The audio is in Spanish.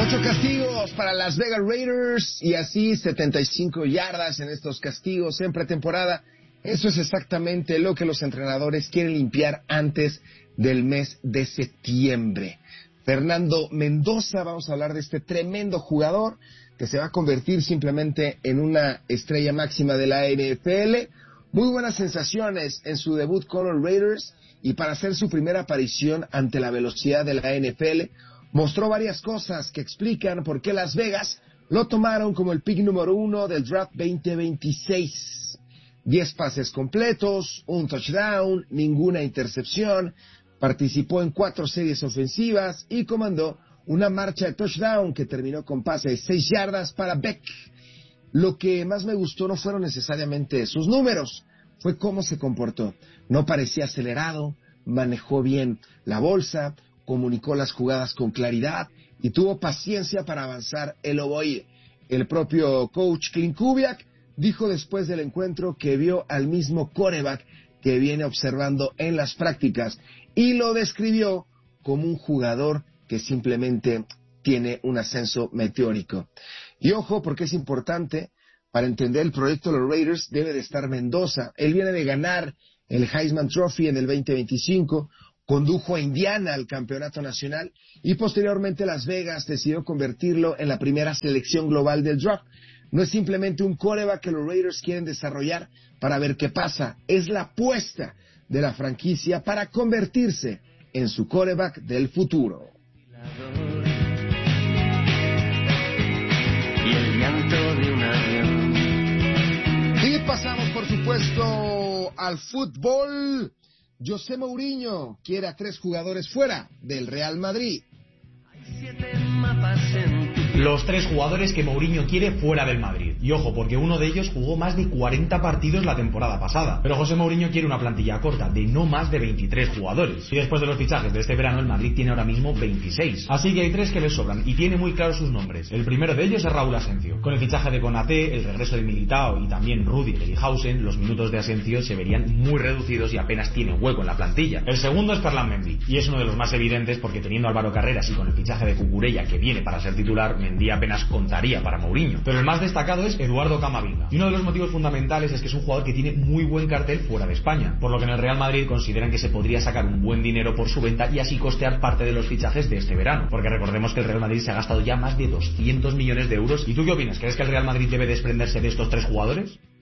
8 castigos para Las Vegas Raiders y así 75 yardas en estos castigos en pretemporada. Eso es exactamente lo que los entrenadores quieren limpiar antes del mes de septiembre. Fernando Mendoza, vamos a hablar de este tremendo jugador que se va a convertir simplemente en una estrella máxima de la NFL. Muy buenas sensaciones en su debut con los Raiders y para hacer su primera aparición ante la velocidad de la NFL, mostró varias cosas que explican por qué Las Vegas lo tomaron como el pick número 1 del draft 2026. 10 pases completos, un touchdown, ninguna intercepción, participó en 4 series ofensivas y comandó una marcha de touchdown que terminó con pase de 6 yardas para Beck. Lo que más me gustó no fueron necesariamente sus números, fue cómo se comportó. No parecía acelerado, manejó bien la bolsa, comunicó las jugadas con claridad y tuvo paciencia para avanzar el ovoide. El propio coach Clint Kubiak dijo después del encuentro que vio al mismo quarterback que viene observando en las prácticas y lo describió como un jugador que simplemente tiene un ascenso meteórico. Y ojo, porque es importante, para entender el proyecto de los Raiders debe de estar Mendoza. Él viene de ganar el Heisman Trophy en el 2025, condujo a Indiana al campeonato nacional y posteriormente Las Vegas decidió convertirlo en la primera selección global del draft. No es simplemente un quarterback que los Raiders quieren desarrollar para ver qué pasa, es la apuesta de la franquicia para convertirse en su quarterback del futuro. Y el llanto de un avión. Y pasamos, por supuesto, al fútbol. José Mourinho quiere a 3 jugadores fuera del Real Madrid. Hay 7 mapas en tu... Los 3 jugadores que Mourinho quiere fuera del Madrid. Y ojo, porque uno de ellos jugó más de 40 partidos la temporada pasada. Pero José Mourinho quiere una plantilla corta de no más de 23 jugadores. Y después de los fichajes de este verano, el Madrid tiene ahora mismo 26. Así que hay 3 que le sobran y tiene muy claros sus nombres. El primero de ellos es Raúl Asensio. Con el fichaje de Konaté, el regreso de Militao y también Rudiger y Hausen, los minutos de Asensio se verían muy reducidos y apenas tiene hueco en la plantilla. El segundo es Ferland Mendy. Y es uno de los más evidentes porque teniendo a Álvaro Carreras y con el fichaje de Cucurella que viene para ser titular, Mendy apenas contaría para Mourinho. Pero el más destacado es Eduardo Camavinga. Y uno de los motivos fundamentales es que es un jugador que tiene muy buen cartel fuera de España, por lo que en el Real Madrid consideran que se podría sacar un buen dinero por su venta y así costear parte de los fichajes de este verano. Porque recordemos que el Real Madrid se ha gastado ya más de 200 millones de euros. ¿Y tú qué opinas? ¿Crees que el Real Madrid debe desprenderse de estos 3 jugadores?